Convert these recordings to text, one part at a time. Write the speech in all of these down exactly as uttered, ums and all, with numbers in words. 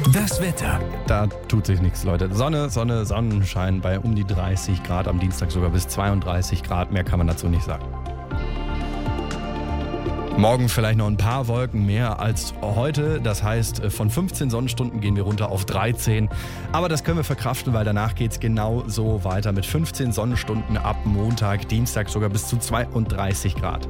Das Wetter. Da tut sich nichts, Leute. Sonne, Sonne, Sonnenschein bei um die dreißig Grad, am Dienstag sogar bis zweiunddreißig Grad. Mehr kann man dazu nicht sagen. Morgen vielleicht noch ein paar Wolken mehr als heute. Das heißt, von fünfzehn Sonnenstunden gehen wir runter auf dreizehn. Aber das können wir verkraften, weil danach geht es genau so weiter mit fünfzehn Sonnenstunden ab Montag, Dienstag sogar bis zu zweiunddreißig Grad.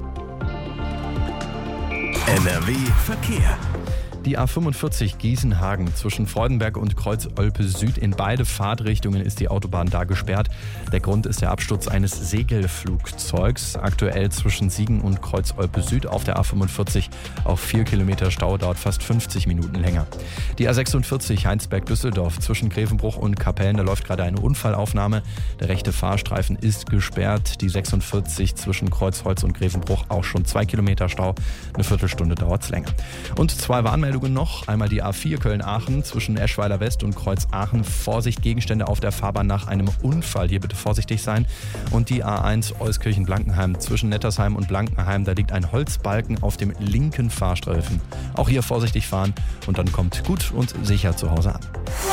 N R W Verkehr. Die A fünfundvierzig Gießen-Hagen zwischen Freudenberg und Kreuz-Olpe Süd. In beide Fahrtrichtungen ist die Autobahn da gesperrt. Der Grund ist der Absturz eines Segelflugzeugs. Aktuell zwischen Siegen und Kreuz-Olpe Süd auf der A fünfundvierzig auch vier Kilometer Stau, dauert fast fünfzig Minuten länger. Die A sechsundvierzig Heinsberg-Düsseldorf zwischen Grevenbruch und Kapellen, da läuft gerade eine Unfallaufnahme. Der rechte Fahrstreifen ist gesperrt. Die sechsundvierzig zwischen Kreuzholz und Grevenbruch auch schon zwei Kilometer Stau. Eine Viertelstunde dauert es länger. Und zwei Warnmeldungen noch. Einmal die A vier Köln-Aachen zwischen Eschweiler West und Kreuz Aachen. Vorsicht, Gegenstände auf der Fahrbahn nach einem Unfall. Hier bitte vorsichtig sein. Und die A eins Euskirchen-Blankenheim zwischen Nettersheim und Blankenheim. Da liegt ein Holzbalken auf dem linken Fahrstreifen. Auch hier vorsichtig fahren und dann kommt gut und sicher zu Hause an.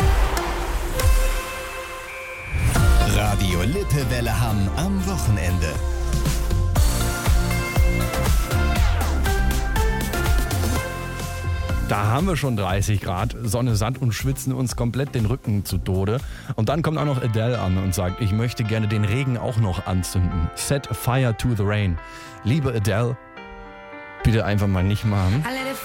Radio Lippewelle Hamm am Wochenende. Da haben wir schon dreißig Grad, Sonne, Sand und schwitzen uns komplett den Rücken zu Tode. Und dann kommt auch noch Adele an und sagt, ich möchte gerne den Regen auch noch anzünden. Set fire to the rain. Liebe Adele, bitte einfach mal nicht machen.